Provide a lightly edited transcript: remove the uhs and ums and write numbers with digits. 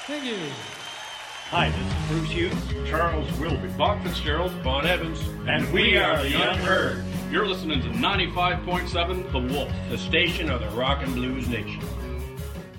Thank you. Hi, this is Bruce Hughes, Charles Wilby, Bob Fitzgerald, Bon Evans, and we are the Unheard. You're listening to 95.7 The Wolf, The station of the Rock and Blues Nation.